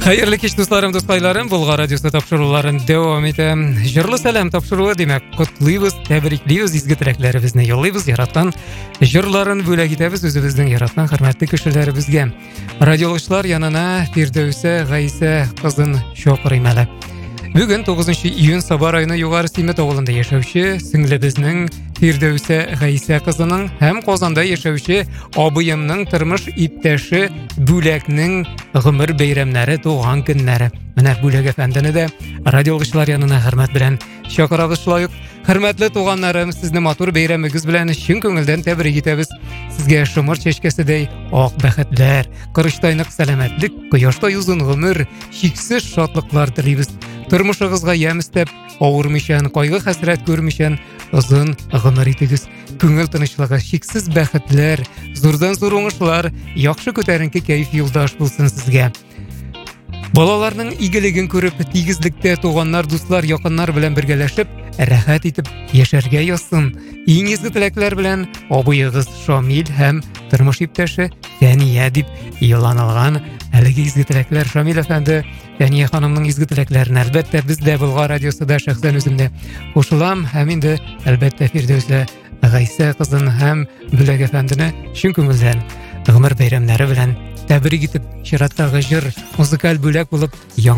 Hayırlı kеш dostlarım, dostaylarım. Bulgar Radyosu topşuruların devam etem. Jırlı selam topşuruğu demek. Kutluybuz, tebrikliyiz, izgi tileklerimizni yollayız. Yarattan jırların bölek etemiz özümüzдің yarattan hürmetli kişilerimizge. Radyoluşlar yanına Firdevse Gayse kızın şoqırıymeli. Bugün 9 iyun sabah ayını yukarı Simet oğlunda yaşavşı, singlimizning Firdevse Gayse kızının hem Qozonda yaşavşı abıyımның turmush iptashi Bulakning g'umir bayramlari, tug'an kunlari. Mana Bulak efendini de radyoluşlar yanına hürmet bilen şoqırabız şulayıq. Hürmetli tuğanlarım, sizni matur bayramınız bilen şin көңілден tebrik etemiz. Sizge şumur çeşkesidey oq baxtlar, qirishtaynıq salamatlik, quyoshday uzun g'umir, cheksiz shodliqlar tilaymiz. Turmushingizga yam istab, og'irmishan, qayg'u hasrat ko'rmishan, uzun g'umir etigiz. Ko'ngil tinchligi, cheksiz baxtlar, zo'rdan zo'r o'ngishlar, yaxshi ko'tarinki kayf yo'ldosh bo'lsin sizga. Balalarning igiligin ko'rib, tigizlikda tuğanlar, do'stlar, yaqinlar bilan birgalashib, rahat etib yasharga yozsin. Eng ezgi tilaklar bilan obuyig'iz Shomil ham turmush iptashi Daniya deb e'lon qilgan. Haligi ezgi tilaklar Shomil efendi, Daniya xonimning ezgi tilaklarini albatta bizda Bulgar Radiosida shaxsan o'zimda qo'shilam. Ham endi albatta Firdevsa G'aysa qizini ham Bulak efendini shin ko'ngildan g'umir bayramlari bilan tabrik etib, shiratdagi jir muzikal bo'lak bo'lib